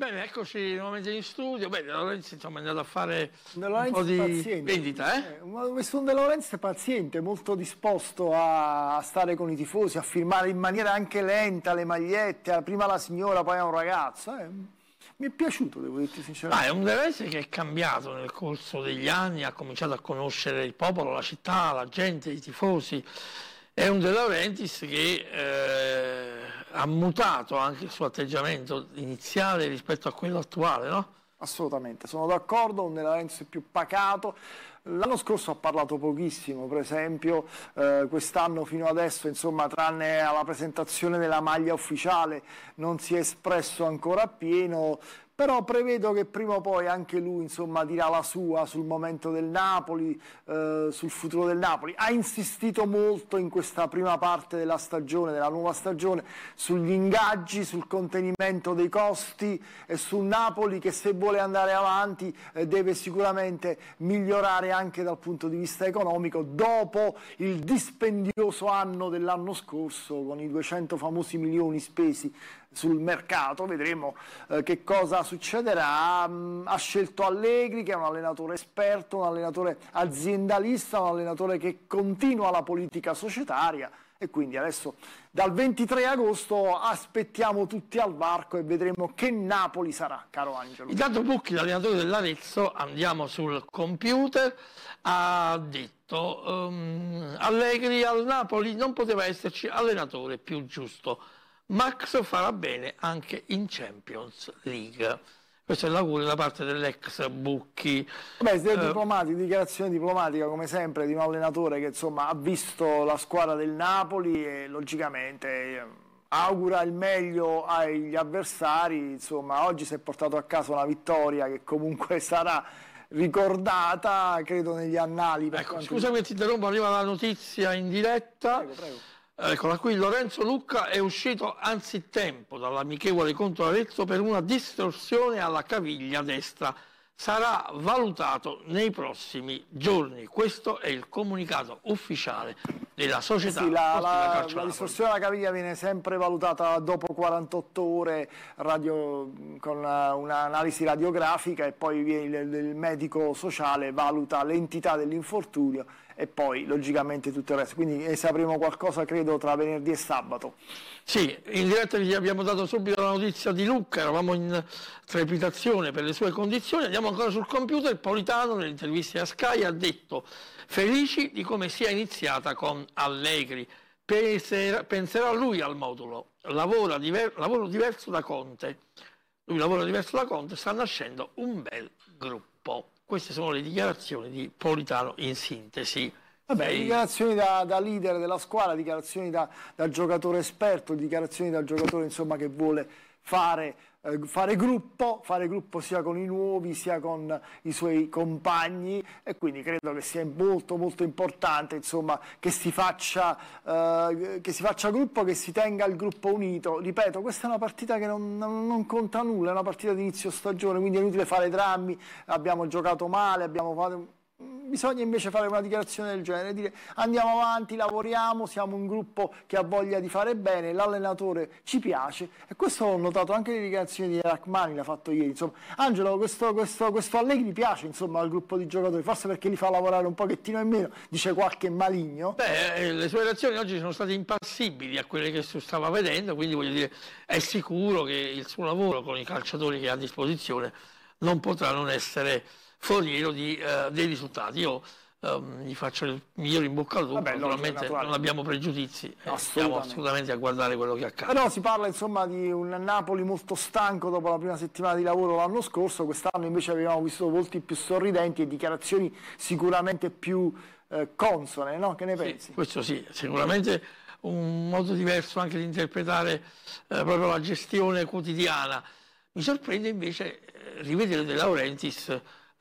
Bene, eccoci nuovamente in studio. Bene, De Laurentiis insomma è andato a fare De un po' di paziente. vendita, Ho visto un De Laurentiis paziente, molto disposto a stare con i tifosi, a firmare in maniera anche lenta le magliette, prima la signora, poi a un ragazzo. Mi è piaciuto, devo dirti sinceramente. È un De Laurentiis che è cambiato nel corso degli anni, ha cominciato a conoscere il popolo, la città, la gente, i tifosi. È un De Laurentiis che ha mutato anche il suo atteggiamento iniziale rispetto a quello attuale, no? Assolutamente, sono d'accordo, un De Laurentiis più pacato. L'anno scorso ha parlato pochissimo, per esempio, quest'anno fino adesso, insomma, tranne alla presentazione della maglia ufficiale, non si è espresso ancora appieno, però prevedo che prima o poi anche lui, insomma, dirà la sua sul momento del Napoli, sul futuro del Napoli. Ha insistito molto in questa prima parte della stagione, della nuova stagione, sugli ingaggi, sul contenimento dei costi e sul Napoli che, se vuole andare avanti, deve sicuramente migliorare anche dal punto di vista economico dopo il dispendioso anno dell'anno scorso con i 200 famosi milioni spesi sul mercato. Vedremo che cosa succederà. Ha scelto Allegri, che è un allenatore esperto, un allenatore aziendalista, un allenatore che continua la politica societaria, e quindi adesso dal 23 agosto aspettiamo tutti al varco e vedremo che Napoli sarà, caro Angelo. Intanto Bucchi, l'allenatore dell'Arezzo, andiamo sul computer, ha detto Allegri al Napoli non poteva esserci allenatore più giusto. Max farà bene anche in Champions League. Questo è l'augurio da parte dell'ex Bucchi. Dichiarazione diplomatica come sempre di un allenatore che, insomma, ha visto la squadra del Napoli e logicamente augura il meglio agli avversari. Insomma, oggi si è portato a casa una vittoria che comunque sarà ricordata, credo, negli annali. Ecco, scusami che ti interrompo, arriva la notizia in diretta. Prego, prego. Eccola qui, Lorenzo Lucca è uscito anzitempo dall'amichevole contro l'Arezzo per una distorsione alla caviglia destra. Sarà valutato nei prossimi giorni. Questo è il comunicato ufficiale della società. Sì, la distorsione della caviglia viene sempre valutata dopo 48 ore con un'analisi radiografica, e poi il medico sociale valuta l'entità dell'infortunio e poi logicamente tutto il resto. Quindi ne sapremo qualcosa, credo, tra venerdì e sabato. Sì, in diretta gli abbiamo dato subito la notizia di Lucca, eravamo in trepidazione per le sue condizioni. Andiamo ancora sul computer. Politano, nell'intervista a Sky, ha detto: felici di come sia iniziata con Allegri, penserà lui al modulo, lavoro diverso da Conte. Lui lavora diverso da Conte, sta nascendo un bel gruppo. Queste sono le dichiarazioni di Politano in sintesi. Vabbè, dichiarazioni da leader della squadra, dichiarazioni da giocatore esperto, dichiarazioni da giocatore, insomma, che vuole fare gruppo sia con i nuovi sia con i suoi compagni, e quindi credo che sia molto molto importante, insomma, che si faccia gruppo, che si tenga il gruppo unito. Ripeto, questa è una partita che non conta nulla, è una partita di inizio stagione, quindi è inutile fare drammi, abbiamo giocato male, bisogna invece fare una dichiarazione del genere, dire andiamo avanti, lavoriamo, siamo un gruppo che ha voglia di fare bene, l'allenatore ci piace, e questo l'ho notato anche nelle dichiarazioni di Rachmani, l'ha fatto ieri. Insomma, Angelo, questo Allegri piace, insomma, al gruppo di giocatori, forse perché li fa lavorare un pochettino in meno, dice qualche maligno. Le sue reazioni oggi sono state impassibili a quelle che si stava vedendo, quindi voglio dire, è sicuro che il suo lavoro con i calciatori che ha a disposizione non potrà non essere foriero dei risultati. Io gli faccio il migliore in bocca al lupo. Naturalmente non abbiamo pregiudizi, stiamo assolutamente a guardare quello che accade. Però si parla, insomma, di un Napoli molto stanco dopo la prima settimana di lavoro l'anno scorso. Quest'anno invece avevamo visto volti più sorridenti e dichiarazioni sicuramente più consone, no? Che ne pensi? Sì, questo sì, sicuramente un modo diverso anche di interpretare proprio la gestione quotidiana. Mi sorprende invece rivedere De Laurentiis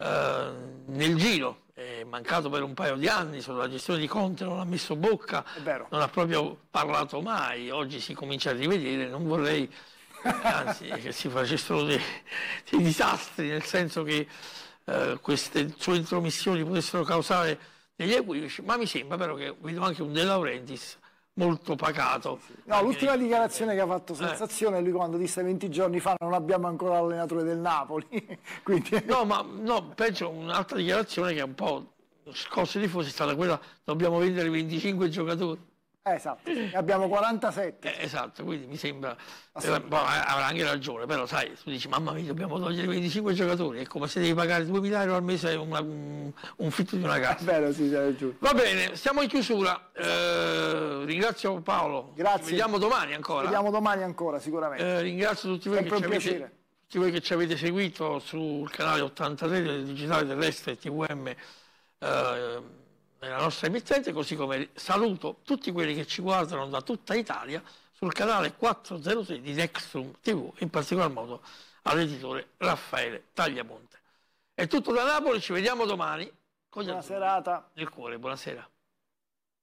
nel giro. È mancato per un paio di anni sulla gestione di Conte, non ha messo bocca, non ha proprio parlato mai. Oggi si comincia a rivedere, non vorrei anzi che si facessero dei disastri, nel senso che queste sue intromissioni potessero causare degli equivoci, ma mi sembra però che vedo anche un De Laurentiis molto pacato. No, l'ultima dichiarazione che ha fatto sensazione è lui quando disse 20 giorni fa non abbiamo ancora l'allenatore del Napoli. Quindi... No, ma no, penso un'altra dichiarazione che è un po' scossa i tifosi è stata quella: dobbiamo vendere 25 giocatori. Esatto, ne abbiamo 47. Esatto, quindi mi sembra, avrà anche ragione, però sai, tu dici mamma mia dobbiamo togliere 25 giocatori, è come se devi pagare 2.000 euro al mese un fitto di una casa. È vero, sì, hai ragione. Va bene, siamo in chiusura, ringrazio Paolo, Grazie. ci vediamo domani ancora. Ci vediamo domani ancora sicuramente. Ringrazio tutti voi, tutti voi che ci avete seguito sul canale 83 del Digitale Terrestre TVM, nella nostra emittente, così come saluto tutti quelli che ci guardano da tutta Italia sul canale 403 di Nextrum TV, in particolar modo all'editore Raffaele Tagliamonte. È tutto da Napoli, ci vediamo domani. Buona serata. Nel cuore, buonasera.